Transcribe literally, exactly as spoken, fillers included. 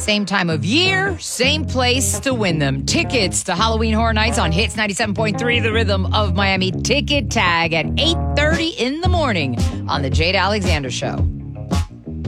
Same time of year, same place to win them. Tickets to Halloween Horror Nights on Hits ninety-seven point three, The Rhythm of Miami. Ticket tag at eight thirty in the morning on The Jade Alexander Show.